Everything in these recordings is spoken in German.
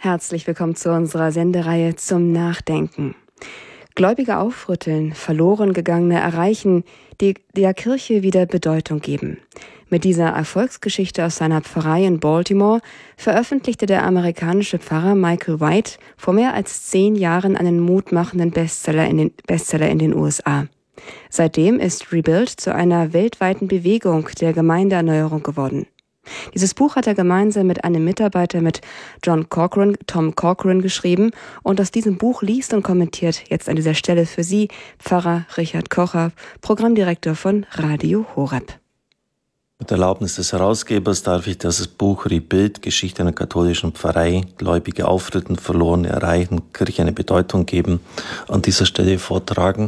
Herzlich willkommen zu unserer Sendereihe zum Nachdenken. Gläubige aufrütteln, verloren gegangene erreichen, die der Kirche wieder Bedeutung geben. Mit dieser Erfolgsgeschichte aus seiner Pfarrei in Baltimore veröffentlichte der amerikanische Pfarrer Michael White vor mehr als 10 Jahren einen mutmachenden Bestseller in den USA. Seitdem ist Rebuild zu einer weltweiten Bewegung der Gemeindeerneuerung geworden. Dieses Buch hat er gemeinsam mit einem Mitarbeiter Tom Corcoran geschrieben, und aus diesem Buch liest und kommentiert jetzt an dieser Stelle für Sie Pfarrer Richard Kocher, Programmdirektor von Radio Horeb. Mit Erlaubnis des Herausgebers darf ich das Buch Rebuild, Geschichte einer katholischen Pfarrei, Gläubige aufrütteln, Verlorene erreichen, Kirche eine Bedeutung geben, an dieser Stelle vortragen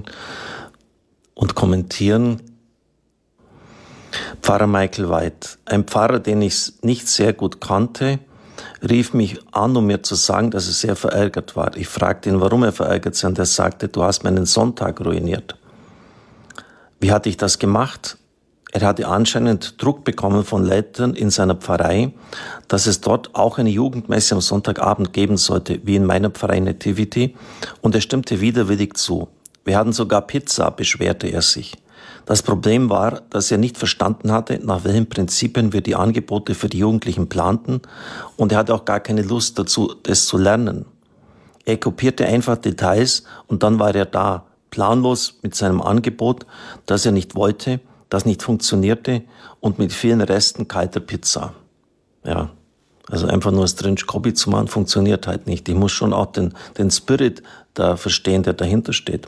und kommentieren. Pfarrer Michael White, ein Pfarrer, den ich nicht sehr gut kannte, rief mich an, um mir zu sagen, dass er sehr verärgert war. Ich fragte ihn, warum er verärgert sei, und er sagte, du hast meinen Sonntag ruiniert. Wie hatte ich das gemacht? Er hatte anscheinend Druck bekommen von Leitern in seiner Pfarrei, dass es dort auch eine Jugendmesse am Sonntagabend geben sollte, wie in meiner Pfarrei Nativity, und er stimmte widerwillig zu. Wir hatten sogar Pizza, beschwerte er sich. Das Problem war, dass er nicht verstanden hatte, nach welchen Prinzipien wir die Angebote für die Jugendlichen planten, und er hatte auch gar keine Lust dazu, das zu lernen. Er kopierte einfach Details und dann war er da, planlos mit seinem Angebot, das er nicht wollte, das nicht funktionierte, und mit vielen Resten kalter Pizza. Ja, also einfach nur Strange Copy zu machen, funktioniert halt nicht. Ich muss schon auch den Spirit da verstehen, der dahinter steht.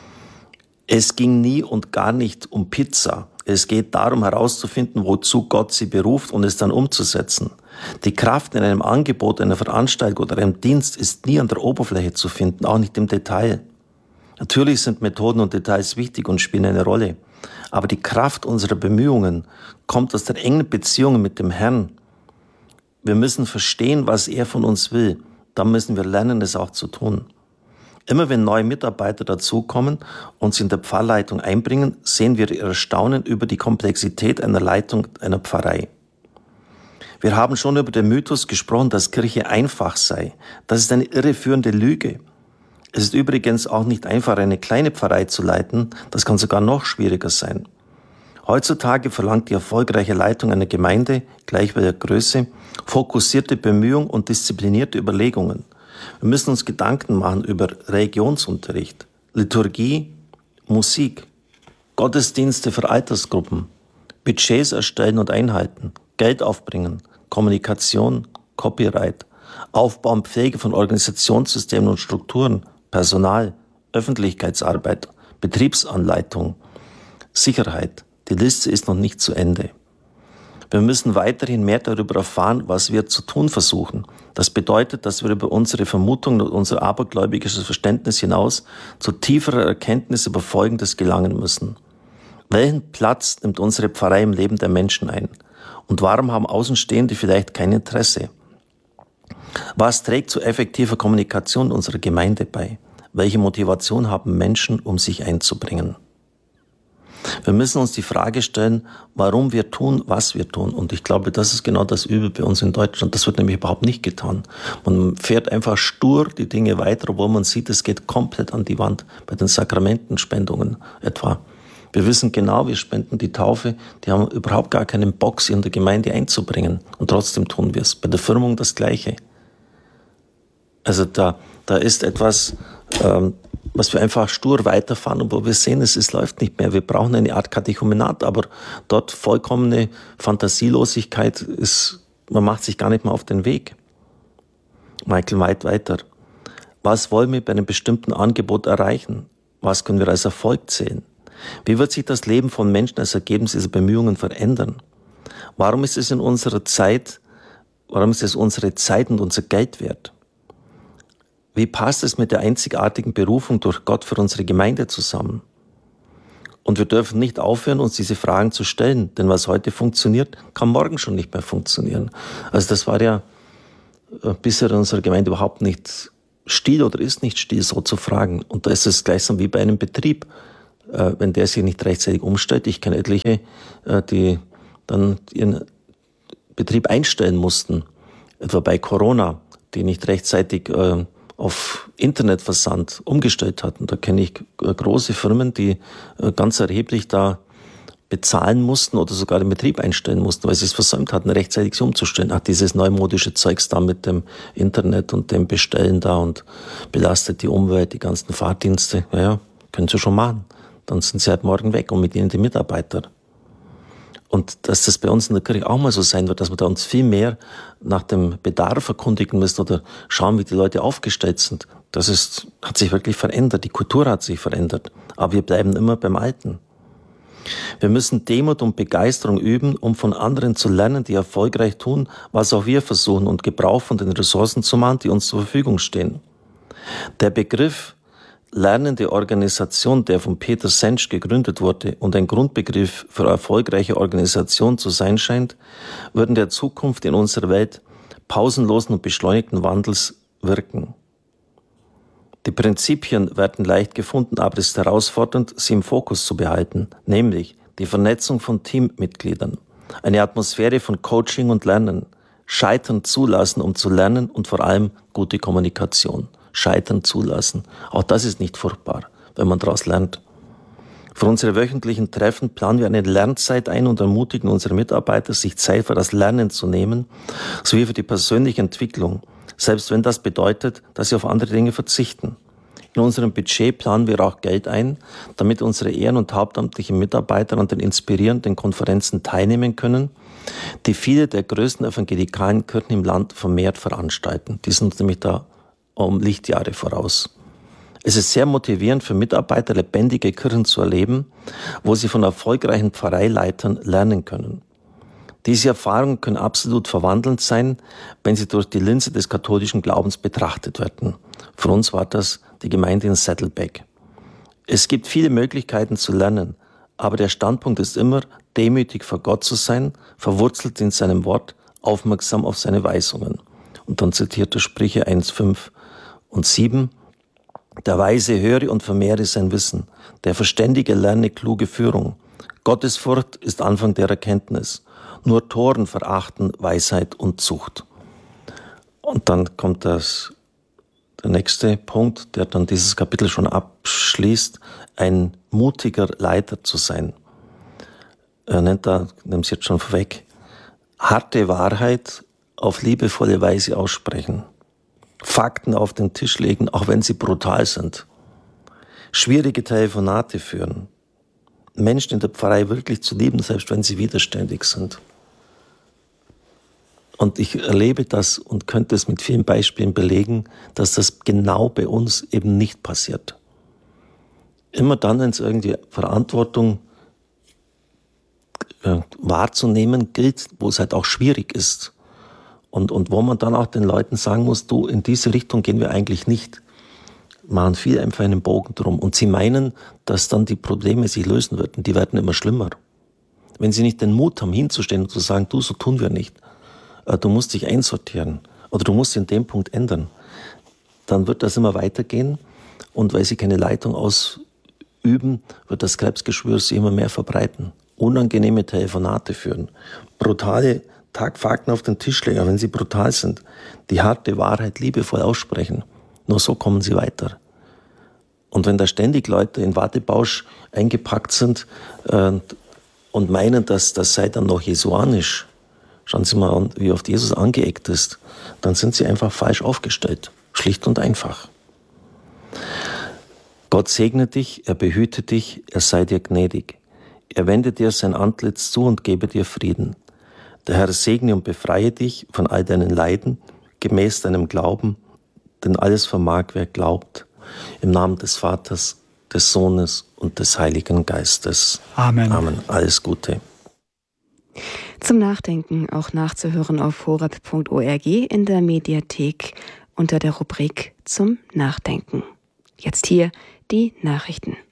Es ging nie und gar nicht um Pizza. Es geht darum herauszufinden, wozu Gott sie beruft und es dann umzusetzen. Die Kraft in einem Angebot, einer Veranstaltung oder einem Dienst ist nie an der Oberfläche zu finden, auch nicht im Detail. Natürlich sind Methoden und Details wichtig und spielen eine Rolle. Aber die Kraft unserer Bemühungen kommt aus der engen Beziehung mit dem Herrn. Wir müssen verstehen, was er von uns will. Dann müssen wir lernen, es auch zu tun. Immer wenn neue Mitarbeiter dazukommen und sich in der Pfarrleitung einbringen, sehen wir ihr Erstaunen über die Komplexität einer Leitung einer Pfarrei. Wir haben schon über den Mythos gesprochen, dass Kirche einfach sei. Das ist eine irreführende Lüge. Es ist übrigens auch nicht einfach, eine kleine Pfarrei zu leiten. Das kann sogar noch schwieriger sein. Heutzutage verlangt die erfolgreiche Leitung einer Gemeinde, gleich bei der Größe, fokussierte Bemühung und disziplinierte Überlegungen. Wir müssen uns Gedanken machen über Religionsunterricht, Liturgie, Musik, Gottesdienste für Altersgruppen, Budgets erstellen und einhalten, Geld aufbringen, Kommunikation, Copyright, Aufbau und Pflege von Organisationssystemen und Strukturen, Personal, Öffentlichkeitsarbeit, Betriebsanleitung, Sicherheit. Die Liste ist noch nicht zu Ende. Wir müssen weiterhin mehr darüber erfahren, was wir zu tun versuchen. Das bedeutet, dass wir über unsere Vermutungen und unser abergläubisches Verständnis hinaus zu tieferer Erkenntnis über Folgendes gelangen müssen. Welchen Platz nimmt unsere Pfarrei im Leben der Menschen ein? Und warum haben Außenstehende vielleicht kein Interesse? Was trägt zu effektiver Kommunikation unserer Gemeinde bei? Welche Motivation haben Menschen, um sich einzubringen? Wir müssen uns die Frage stellen, warum wir tun, was wir tun. Und ich glaube, das ist genau das Übel bei uns in Deutschland. Das wird nämlich überhaupt nicht getan. Man fährt einfach stur die Dinge weiter, obwohl man sieht, es geht komplett an die Wand. Bei den Sakramentenspendungen etwa. Wir wissen genau, wir spenden die Taufe. Die haben überhaupt gar keinen Bock, sie in der Gemeinde einzubringen. Und trotzdem tun wir es. Bei der Firmung das Gleiche. Also da ist etwas, was wir einfach stur weiterfahren und wo wir sehen, es läuft nicht mehr. Wir brauchen eine Art Katechumenat, aber dort vollkommene Fantasielosigkeit ist, man macht sich gar nicht mehr auf den Weg. Michael White weiter. Was wollen wir bei einem bestimmten Angebot erreichen? Was können wir als Erfolg zählen? Wie wird sich das Leben von Menschen als Ergebnis dieser Bemühungen verändern? Warum ist es unsere Zeit und unser Geld wert? Wie passt es mit der einzigartigen Berufung durch Gott für unsere Gemeinde zusammen? Und wir dürfen nicht aufhören, uns diese Fragen zu stellen, denn was heute funktioniert, kann morgen schon nicht mehr funktionieren. Also das war ja bisher in unserer Gemeinde überhaupt nicht Stil oder ist nicht Stil, so zu fragen. Und da ist es gleichsam wie bei einem Betrieb. Wenn der sich nicht rechtzeitig umstellt, ich kenne etliche, die dann ihren Betrieb einstellen mussten, etwa bei Corona. die nicht rechtzeitig auf Internetversand umgestellt hatten. Da kenne ich große Firmen, die ganz erheblich da bezahlen mussten oder sogar den Betrieb einstellen mussten, weil sie es versäumt hatten, rechtzeitig umzustellen. Ach, dieses neumodische Zeugs da mit dem Internet und dem Bestellen da und belastet die Umwelt, die ganzen Fahrdienste. Ja, können sie schon machen. Dann sind sie halt morgen weg und mit ihnen die Mitarbeiter. Und dass das bei uns in der Kirche auch mal so sein wird, dass wir da uns viel mehr nach dem Bedarf erkundigen müssen oder schauen, wie die Leute aufgestellt sind. Hat sich wirklich verändert. Die Kultur hat sich verändert. Aber wir bleiben immer beim Alten. Wir müssen Demut und Begeisterung üben, um von anderen zu lernen, die erfolgreich tun, was auch wir versuchen und Gebrauch von den Ressourcen zu machen, die uns zur Verfügung stehen. Der Begriff lernende Organisation, der von Peter Senge gegründet wurde und ein Grundbegriff für erfolgreiche Organisation zu sein scheint, wird in der Zukunft in unserer Welt pausenlosen und beschleunigten Wandels wirken. Die Prinzipien werden leicht gefunden, aber es ist herausfordernd, sie im Fokus zu behalten, nämlich die Vernetzung von Teammitgliedern, eine Atmosphäre von Coaching und Lernen, Scheitern zulassen, um zu lernen und vor allem gute Kommunikation. Scheitern zulassen. Auch das ist nicht furchtbar, wenn man daraus lernt. Für unsere wöchentlichen Treffen planen wir eine Lernzeit ein und ermutigen unsere Mitarbeiter, sich Zeit für das Lernen zu nehmen, sowie für die persönliche Entwicklung, selbst wenn das bedeutet, dass sie auf andere Dinge verzichten. In unserem Budget planen wir auch Geld ein, damit unsere ehren- und hauptamtlichen Mitarbeiter an den inspirierenden Konferenzen teilnehmen können, die viele der größten evangelikalen Kirchen im Land vermehrt veranstalten. Die sind nämlich da um Lichtjahre voraus. Es ist sehr motivierend für Mitarbeiter, lebendige Kirchen zu erleben, wo sie von erfolgreichen Pfarreileitern lernen können. Diese Erfahrungen können absolut verwandelnd sein, wenn sie durch die Linse des katholischen Glaubens betrachtet werden. Für uns war das die Gemeinde in Saddleback. Es gibt viele Möglichkeiten zu lernen, aber der Standpunkt ist immer, demütig vor Gott zu sein, verwurzelt in seinem Wort, aufmerksam auf seine Weisungen. Und dann zitiert er Sprüche 1, 5 und 7. Der Weise höre und vermehre sein Wissen. Der Verständige lerne kluge Führung. Gottesfurcht ist Anfang der Erkenntnis. Nur Toren verachten Weisheit und Zucht. Und dann kommt der nächste Punkt, der dann dieses Kapitel schon abschließt, ein mutiger Leiter zu sein. Er nimmt es jetzt schon vorweg, harte Wahrheit auf liebevolle Weise aussprechen. Fakten auf den Tisch legen, auch wenn sie brutal sind. Schwierige Telefonate führen. Menschen in der Pfarrei wirklich zu lieben, selbst wenn sie widerständig sind. Und ich erlebe das und könnte es mit vielen Beispielen belegen, dass das genau bei uns eben nicht passiert. Immer dann, wenn es irgendwie Verantwortung wahrzunehmen gilt, wo es halt auch schwierig ist und wo man dann auch den Leuten sagen muss, du, in diese Richtung gehen wir eigentlich nicht. Machen viel einfach einen Bogen drum und sie meinen, dass dann die Probleme sich lösen würden. Die werden immer schlimmer. Wenn sie nicht den Mut haben, hinzustehen und zu sagen, du, so tun wir nicht. Du musst dich einsortieren oder du musst in dem Punkt ändern. Dann wird das immer weitergehen und weil sie keine Leitung ausüben, wird das Krebsgeschwür sich immer mehr verbreiten. Unangenehme Telefonate führen, brutale Fakten auf den Tisch legen, wenn sie brutal sind, die harte Wahrheit liebevoll aussprechen. Nur so kommen sie weiter. Und wenn da ständig Leute in Wattebausch eingepackt sind und meinen, dass das sei dann noch jesuanisch, schauen Sie mal an, wie oft Jesus angeeckt ist, dann sind sie einfach falsch aufgestellt. Schlicht und einfach. Gott segne dich, er behüte dich, er sei dir gnädig. Er wende dir sein Antlitz zu und gebe dir Frieden. Der Herr segne und befreie dich von all deinen Leiden, gemäß deinem Glauben, denn alles vermag, wer glaubt. Im Namen des Vaters, des Sohnes und des Heiligen Geistes. Amen. Amen. Alles Gute. Zum Nachdenken auch nachzuhören auf horeb.org in der Mediathek unter der Rubrik zum Nachdenken. Jetzt hier die Nachrichten.